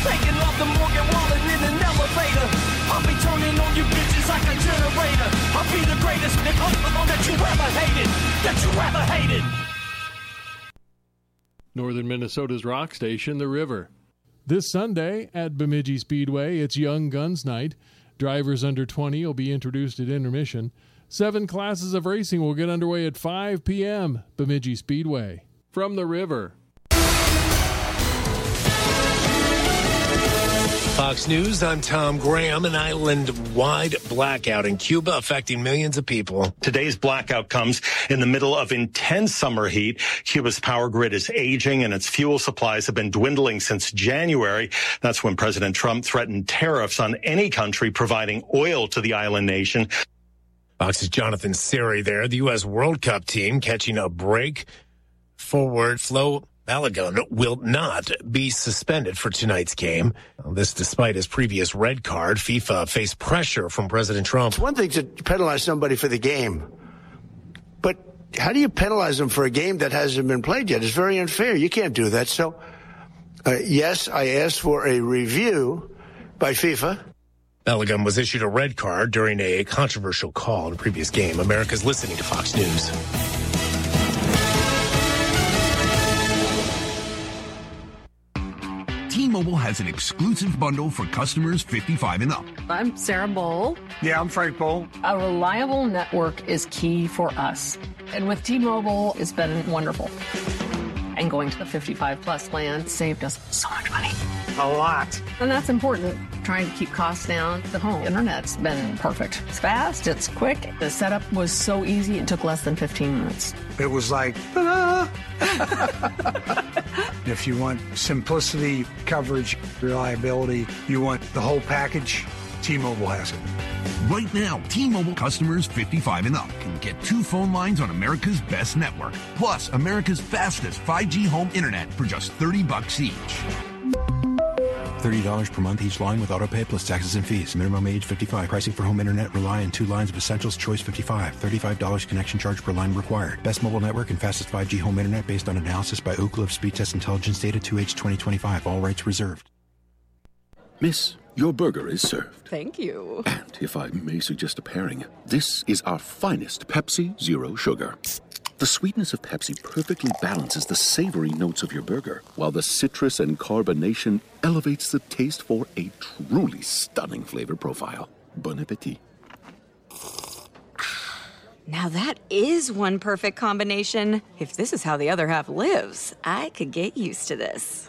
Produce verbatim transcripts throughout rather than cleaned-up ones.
Taking off the Morgan Wallen in an elevator. I'll be turning on you bitches like a generator. I'll be the greatest nigga that you ever hated. That you ever hated. Northern Minnesota's rock station, The River. This Sunday at Bemidji Speedway, it's Young Guns Night. Drivers under twenty will be introduced at intermission. Seven classes of racing will get underway at five p.m. Bemidji Speedway. From The River. Fox News, I'm Tom Graham. An island-wide blackout in Cuba affecting millions of people. Today's blackout comes in the middle of intense summer heat. Cuba's power grid is aging and its fuel supplies have been dwindling since January. That's when President Trump threatened tariffs on any country providing oil to the island nation. Fox's Jonathan Siri there. The U S World Cup team catching a break. Forward Flo Balogun will not be suspended for tonight's game. This despite his previous red card. FIFA faced pressure from President Trump. It's one thing to penalize somebody for the game, but how do you penalize them for a game that hasn't been played yet? It's very unfair. You can't do that. So, uh, yes, I asked for a review by FIFA. Balogun was issued a red card during a controversial call in a previous game. America's listening to Fox News. T-Mobile has an exclusive bundle for customers fifty-five and up. I'm Sarah Bowl. Yeah, I'm Frank Bowl. A reliable network is key for us. And with T-Mobile, it's been wonderful. And going to the fifty-five plus plan saved us so much money. A lot. And that's important. Trying to keep costs down. The home internet's been perfect. It's fast, it's quick. The setup was so easy, it took less than fifteen minutes. It was like, ta-da! If you want simplicity, coverage, reliability, you want the whole package, T-Mobile has it. Right now, T-Mobile customers fifty-five and up can get two phone lines on America's best network, plus America's fastest five G home internet for just thirty bucks each. thirty dollars per month each line with autopay plus taxes and fees. Minimum age fifty-five. Pricing for home internet rely on two lines of Essentials Choice fifty-five. thirty-five dollars connection charge per line required. Best mobile network and fastest five G home internet based on analysis by Ookla of Speed Test Intelligence Data two H twenty twenty-five. All rights reserved. Miss, your burger is served. Thank you. And if I may suggest a pairing, this is our finest Pepsi Zero Sugar. The sweetness of Pepsi perfectly balances the savory notes of your burger, while the citrus and carbonation elevates the taste for a truly stunning flavor profile. Bon appetit. Now that is one perfect combination. If this is how the other half lives, I could get used to this.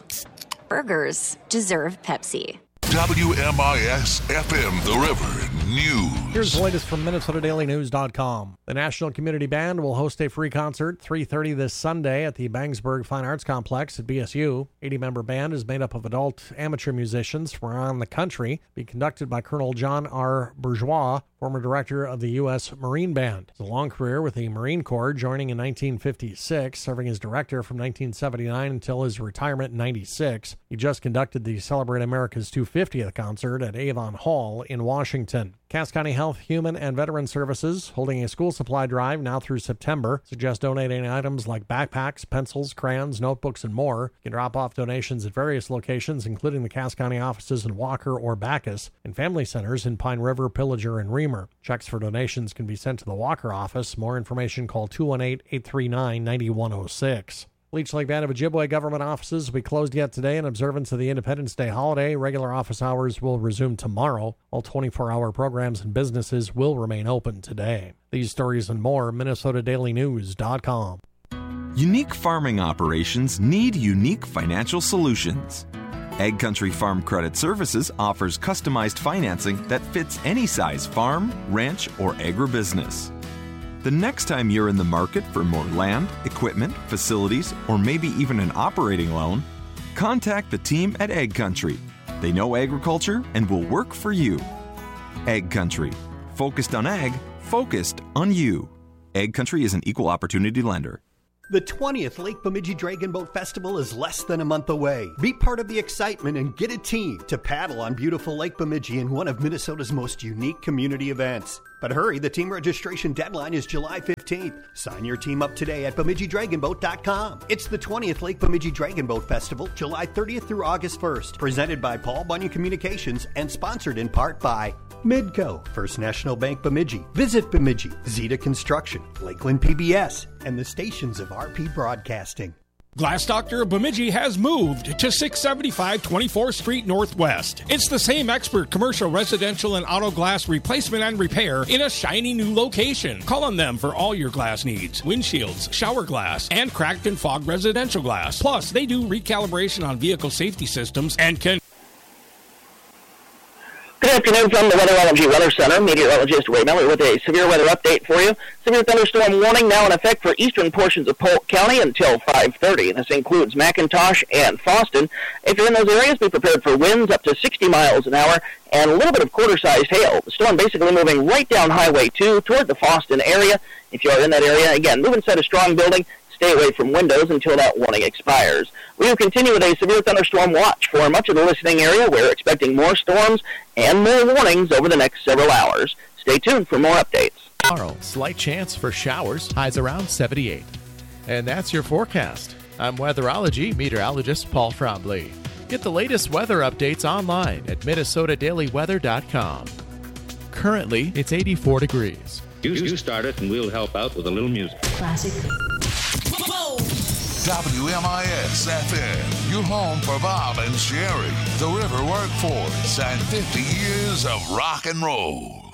Burgers deserve Pepsi. W M I S F M, The River News. Here's the latest from Minnesota Daily News dot com. The National Community Band will host a free concert three thirty this Sunday at the Bangsburg Fine Arts Complex at B S U. eighty-member band is made up of adult amateur musicians from around the country, be conducted by Colonel John R. Bourgeois, former director of the U S Marine Band. It's a long career with the Marine Corps, joining in nineteen fifty-six, serving as director from nineteen seventy-nine until his retirement in ninety-six. He just conducted the Celebrate America's two hundred fiftieth concert at Avon Hall in Washington. Cass County Health, Human, and Veteran Services holding a school supply drive now through September. Suggest donating items like backpacks, pencils, crayons, notebooks, and more. You can drop off donations at various locations, including the Cass County offices in Walker or Bacchus, and family centers in Pine River, Pillager, and Reamer. Checks for donations can be sent to the Walker office. More information, call two one eight, eight three nine, nine one zero six. Leech Lake Band of Ojibwe government offices will be closed yet today in observance of the Independence Day holiday. Regular office hours will resume tomorrow. All twenty-four hour programs and businesses will remain open today. These stories and more, Minnesota Daily News dot com. Unique farming operations need unique financial solutions. Ag Country Farm Credit Services offers customized financing that fits any size farm, ranch, or agribusiness. The next time you're in the market for more land, equipment, facilities, or maybe even an operating loan, contact the team at Ag Country. They know agriculture and will work for you. Ag Country. Focused on ag, focused on you. Ag Country is an equal opportunity lender. The twentieth Lake Bemidji Dragon Boat Festival is less than a month away. Be part of the excitement and get a team to paddle on beautiful Lake Bemidji in one of Minnesota's most unique community events. But hurry, the team registration deadline is July fifteenth. Sign your team up today at Bemidji Dragon Boat dot com. It's the twentieth Lake Bemidji Dragon Boat Festival, July thirtieth through August first. Presented by Paul Bunyan Communications and sponsored in part by Midco, First National Bank Bemidji, Visit Bemidji, Zeta Construction, Lakeland P B S, and the stations of R P Broadcasting. Glass Doctor of Bemidji has moved to six seventy-five twenty-fourth Street Northwest. It's the same expert commercial, residential, and auto glass replacement and repair in a shiny new location. Call on them for all your glass needs. Windshields, shower glass, and cracked and fogged residential glass. Plus, they do recalibration on vehicle safety systems and can... Good afternoon from the Weatherology Weather Center. Meteorologist Ray Miller with a severe weather update for you. Severe thunderstorm warning now in effect for eastern portions of Polk County until five thirty. This includes McIntosh and Fosston. If you're in those areas, be prepared for winds up to sixty miles an hour and a little bit of quarter-sized hail. The storm basically moving right down Highway two toward the Fosston area. If you are in that area, again, move inside a strong building. Stay away from windows until that warning expires. We will continue with a severe thunderstorm watch for much of the listening area. We're expecting more storms and more warnings over the next several hours. Stay tuned for more updates. Tomorrow, slight chance for showers, highs around seventy-eight. And that's your forecast. I'm weatherology meteorologist Paul Trombley. Get the latest weather updates online at Minnesota Daily Weather dot com. Currently, it's eighty-four degrees. You, you start it and we'll help out with a little music. Classic. W M I S F M, your home for Bob and Sherry, the River Workforce, and fifty years of rock and roll.